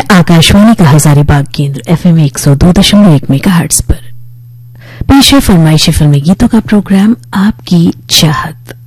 आकाशवाणी का हजारीबाग केंद्र FM 102.1 megahertz पर पेश है फरमाइशी फिल्मी गीतों का प्रोग्राम आपकी चाहत।